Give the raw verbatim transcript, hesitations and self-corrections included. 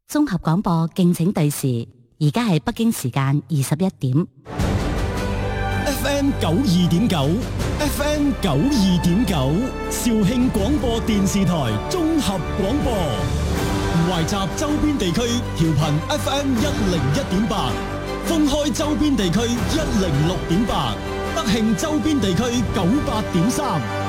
綜合廣播敬請對時，而家係北京時間二十一點。 F M 九二點九，F M 九二點九，肇慶廣播電視台綜合廣播，懷集周邊地區調頻 F M 一零一點八，封開周邊地區一零六點八，德慶周邊地區九八點三。